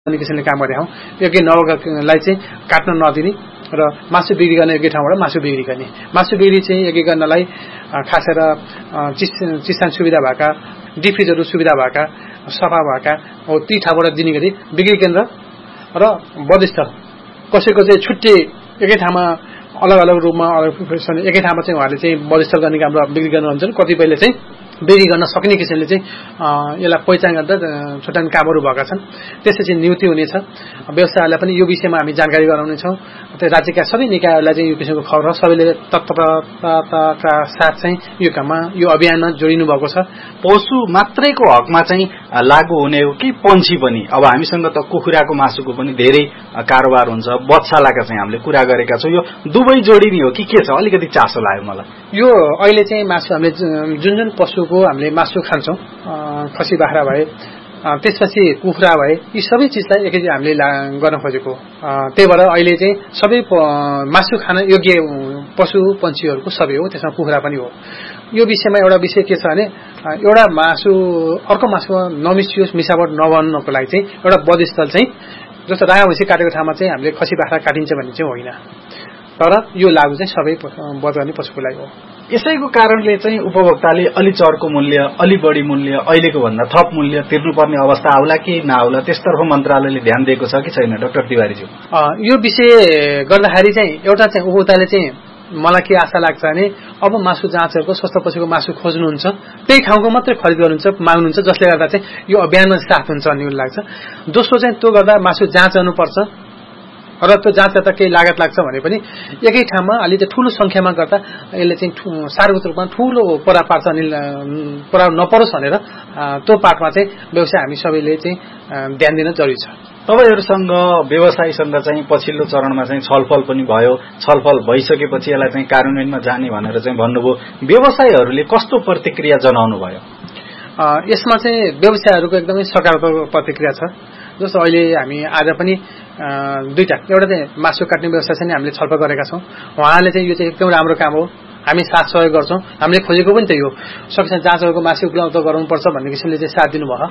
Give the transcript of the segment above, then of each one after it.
अनि किसिमले काम गरे हौं। एकै नवलाई चाहिँ काट्न नदिने र मासु बिक्री गर्ने एकै ठाउँबाट मासु बिक्री गर्ने। मासु बिक्री चाहिँ एकै गर्नलाई खासेर चिसान सुविधा भएका, डिफ्रिजहरू सुविधा भएका, सफा भएका हो ती ठाउँबाट दिने गरी बिक्री केन्द्र र बधस्थल कसैको चाहिँ छुट्टै एकै ठाउँमा अलग अलग रूपमा एकै ठाउँमा चाहिँ उहाँहरूले चाहिँ बधस्थल गर्ने काम र बिक्री गर्नुहुन्छ। कतिपयले चाहिँ बिक्री गर्न सक्ने किसिमले चाहिँ यसलाई पहिचान गर्दा छुट्टाउने कामहरू भएका छन्। त्यसपछि नियुक्ति हुनेछ। व्यवसायहरूलाई पनि यो विषयमा हामी जानकारी गराउनेछौँ। राज्यका सबै निकायहरूलाई चाहिँ यो किसिमको खबर हो। सबैले तत्परताका साथ चाहिँ यो काममा यो अभियानमा जोडिनु भएको छ। पशु मात्रैको हकमा चाहिँ लागू हुने हो कि पन्छी पनि? अब हामीसँग त कुखुराको मासुको पनि धेरै कारोबार हुन्छ, बच्चालाका चाहिँ हामीले कुरा गरेका छौँ। यो दुवै जोडिने हो कि के छ? अलिकति चासो लाग्यो मलाई। यो अहिले चाहिँ मासु हामीले जुन पशुको हामीले मासु खान्छौँ, खसी बाख्रा भए, त्यसपछि कुखुरा भए, यी सबै चिजलाई एकै हामीले गर्न खोजेको। त्यही भएर अहिले चाहिँ सबै मासु खान योग्य पशु पन्छीहरूको सबै हो, त्यसमा कुखुरा पनि हो। यो विषयमा एउटा विषय के छ भने एउटा मासु अर्को मासुमा नमिसियोस्, मिसावट नबन्नको लागि चाहिँ एउटा बधस्थल चाहिँ जस्तो राया भैँसी काटेको ठाउँमा चाहिँ हामीले खसी बाख्रा काटिन्छ भन्ने चाहिँ होइन, तर यो लागू चाहिँ सबै बध गर्ने पशुको लागि हो। यसैको कारणले चाहिँ उपभोक्ताले अलि चर्को मूल्य, अलि बढी मूल्य, अहिलेको भन्दा थप मूल्य तिर्नुपर्ने अवस्था आउला कि नआउला, त्यसतर्फ मन्त्रालयले ध्यान दिएको छ कि छैन डाक्टर तिवारीज्यू? यो विषय गर्दाखेरि चाहिँ एउटा चाहिँ उपभोक्ताले चाहिँ मलाई के आशा लाग्छ भने अब मासु जाँचहरूको स्वस्थ पशुको मासु खोज्नुहुन्छ, त्यही ठाउँको मात्रै खरिद गर्नुहुन्छ, माग्नुहुन्छ, जसले गर्दा चाहिँ यो अभियानमा साथ हुन्छ भन्ने लाग्छ। दोस्रो चाहिँ त्यो गर्दा मासु जाँच गर्नुपर्छ र त्यो जाँच गर्दा केही लागत लाग्छ भने पनि एकै ठाउँमा अलिकति ठूलो संख्यामा गर्दा यसले चाहिँ सार्वजनिक रूपमा ठूलो प्रभाव पार्छ, प्रभाव नपरोस् भनेर त्यो पार्टमा चाहिँ व्यवसाय हामी सबैले चाहिँ ध्यान दिन जरुरी छ। तपाईहरुसँग व्यवसायीसँग चाहिँ पछिल्लो चरणमा चाहिँ छलफल पनि भयो। छलफल भइसकेपछि यसलाई चाहिँ कार्यान्वयनमा जाने भनेर चाहिँ भन्नुभयो। व्यवसायीहरूले कस्तो प्रतिक्रिया जनाउनु भयो? यसमा चाहिँ व्यवसायीहरूको एकदमै सकारात्मक प्रतिक्रिया छ। जस्तो अहिले हामी आज पनि दुईटा, एउटा चाहिँ मासु काट्ने व्यवसाय चाहिँ हामीले छलफल गरेका छौं। उहाँले चाहिँ यो चाहिँ एकदम राम्रो काम हो, हामी साथ सहयोग गर्छौं, हामीले खोजेको पनि त्यही हो, सकेसम्म जाँचहरूको मासु उपलब्ध गराउनुपर्छ भन्ने किसिमले चाहिँ साथ दिनुभयो।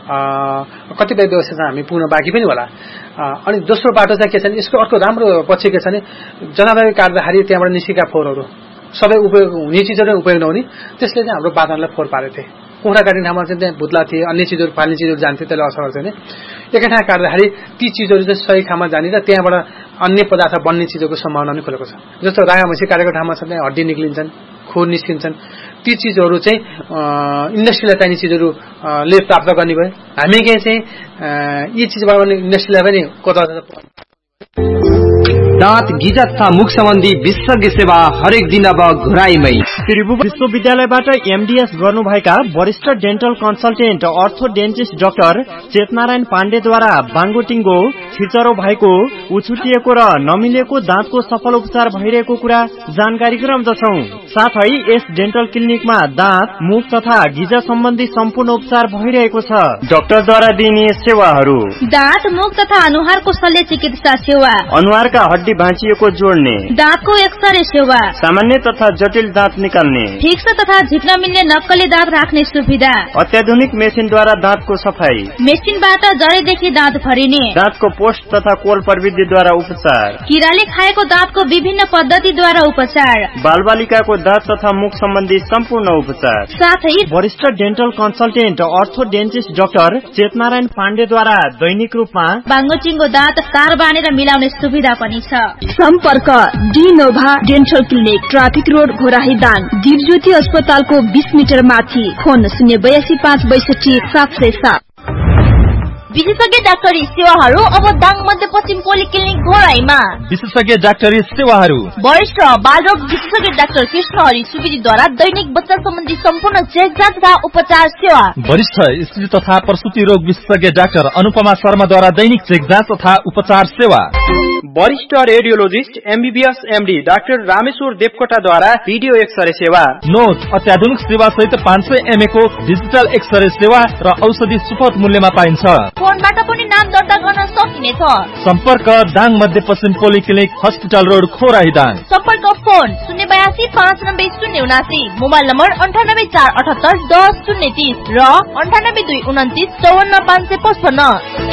कतिपय व्यवसाय चाहिँ हामी पुग्न बाँकी पनि होला। अनि दोस्रो बाटो चाहिँ के छ भने यसको अर्को राम्रो पक्ष के छ भने जनावरलाई काट्दाखेरि त्यहाँबाट निस्केका फोहोरहरू सबै उपयोग हुने चिजहरू उपयोग नहुने, त्यसले चाहिँ हाम्रो वातावरणलाई फोहोर पारेको थियो। कुखुरा काट्ने ठाउँमा चाहिँ त्यहाँ भुत्ला थिए, अन्य चिजहरू फाल्ने चिजहरू जान्थे, त्यसले असर गर्थ्यो भने एकै ठाउँ काट्दाखेरि ती चिजहरू चाहिँ सही ठाउँमा जाने र त्यहाँबाट अन्य पदार्थ बन्ने चिजहरूको सम्भावना पनि खुलेको छ। जस्तो रागा भैँसी काटेको ठाउँमा छ त्यहाँ हड्डी निक्लिन्छन्, खोर निस्किन्छन्, ती चिजहरू चाहिँ इन्डस्ट्रीलाई चाहिने चिजहरूले प्राप्त गर्ने भयो। हामी के चाहिँ यी चिजबाट पनि इन्डस्ट्रीलाई पनि कता दाँत गिजा तथा मुख सम्बन्धी विशेषज्ञ सेवा हरेक दिन अब घुराईमै। त्रिभुवन विश्वविद्यालयबाट एमडीएस गर्नुभएका वरिष्ठ डेन्टल कन्सल्टेन्ट अर्थोडेन्टिस्ट डाक्टर चेतनारायण पाण्डेद्वारा बाङ्गोटिङ्गो छिचरो भएको, उछुटिएको र नमिलेको दाँतको सफल उपचार भइरहेको कुरा जानकारी गराउँदछौ। साथै यस डेन्टल क्लिनिकमा दाँत, मुख तथा गिजा सम्बन्धी सम्पूर्ण उपचार भइरहेको छ। डाक्टरद्वारा दिइने सेवाहरू: दाँत, मुख तथा अनुहारको शल्य चिकित्सा सेवा, अनुहारका हड्डी भाँचिएको जोड्ने, दाँतको एक्सरे सेवा, सामान्य तथा जटिल दाँत निकाल्ने, फिक्स तथा झिक्न मिल्ने नक्कली दाँत राख्ने सुविधा, अत्याधुनिक मेसिनद्वारा दाँतको सफाई, मेसिनबाट जडैदेखि दाँत भरिने, दाँतको पोस्ट तथा कोल प्रविधिद्वारा उपचार, किराले खाएको दाँतको विभिन्न पद्धतिद्वारा उपचार, बालबालिकाको दाँत तथा मुख सम्बन्धी सम्पूर्ण उपचार, साथै वरिष्ठ डेन्टल कन्सल्टेन्ट अर्थोडेन्टिस्ट डाक्टर चेतनारायण पाण्डेद्वारा दैनिक रूपमा बाङ्गोटिङ्गो दाँत तार बाँधेर मिलाउने सुविधा पनि छ। सम्पर्क डिनोभा dental clinic, traffic road, Ghorahi Dang, Dipjyoti अस्पतालको 20 मिटर माथि। फोन 082 562 707। विशेषज्ञ डाक्टरी सेवाहरू अब दाङ मध्यपश्चिम पोलिक्लिनिक घोराईमा। विशेषज्ञ डाक्टरी सेवाहरू: वरिष्ठ बालरोग विशेषज्ञ डाक्टर कृष्णहरि सुवेदीद्वारा दैनिक बच्चा सम्बन्धी सम्पूर्ण चेक जाँच तथा उपचार सेवा। वरिष्ठ स्त्री तथा प्रसूति रोग विशेषज्ञ डाक्टर अनुपमा शर्माद्वारा दैनिक चेक जाँच तथा उपचार सेवा। वरिष्ठ radiologist MBBS MD doctor Rameshwar देवकोटाद्वारा video x-ray सेवा। नोट अत्याधुनिक सेवा सहित 500 mA को डिजिटल एक्सरे सेवा र औषधि सुपथ मूल्यमा पाइन्छ। फोनबाट पनि नाम दर्ता गर्न सकिनेछ। सम्पर्क दाङ मध्यपश्चिम पोलिक्लिनिक, हस्पिटल रोड, खोराही दाङ। सम्पर्क फोन 082 590 079, मोबाइल नम्बर 98 478 10 030 र 98 229 54 555।